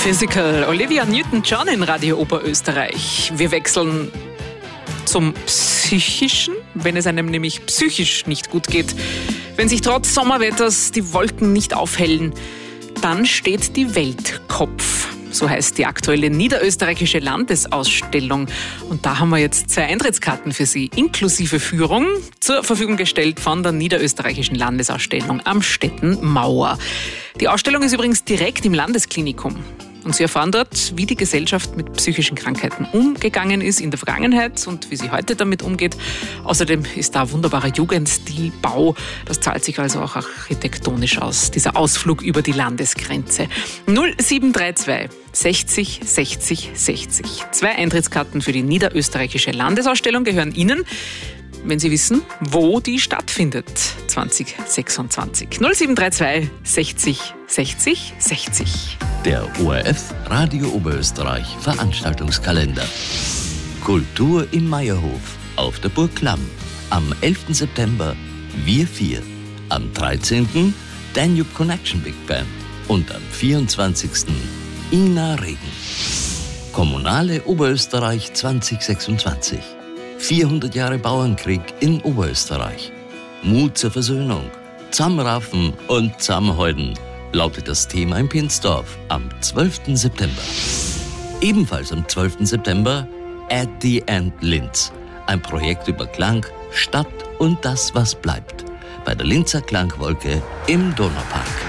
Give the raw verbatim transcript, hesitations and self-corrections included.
Physical, Olivia Newton-John in Radio Oberösterreich. Wir wechseln zum Psychischen, wenn es einem nämlich psychisch nicht gut geht. Wenn sich trotz Sommerwetters die Wolken nicht aufhellen, dann steht die Welt Kopf. So heißt die aktuelle niederösterreichische Landesausstellung. Und da haben wir jetzt zwei Eintrittskarten für Sie, inklusive Führung, zur Verfügung gestellt von der niederösterreichischen Landesausstellung am Stettenmauer. Die Ausstellung ist übrigens direkt im Landesklinikum. Und Sie erfahren dort, wie die Gesellschaft mit psychischen Krankheiten umgegangen ist in der Vergangenheit und wie sie heute damit umgeht. Außerdem ist da ein wunderbarer Jugendstilbau. Das zahlt sich also auch architektonisch aus, dieser Ausflug über die Landesgrenze. null sieben drei zwei sechzig sechzig sechzig. Zwei Eintrittskarten für die niederösterreichische Landesausstellung gehören Ihnen, wenn Sie wissen, wo die stattfindet zwanzig sechsundzwanzig. null sieben drei zwei sechzig sechzig sechzig. Der O R F Radio Oberösterreich Veranstaltungskalender. Kultur im Meierhof auf der Burg Klamm. Am elften September Wir vier. Am dreizehnten Danube Connection Big Band. Und am vierundzwanzigsten Ina Regen. Kommunale Oberösterreich zwanzig sechsundzwanzig. vierhundert Jahre Bauernkrieg in Oberösterreich. Mut zur Versöhnung. Zusammenraffen und zusammenhalten lautet das Thema in Pinsdorf am zwölften September. Ebenfalls am zwölften September At the End Linz. Ein Projekt über Klang, Stadt und das, was bleibt. Bei der Linzer Klangwolke im Donaupark.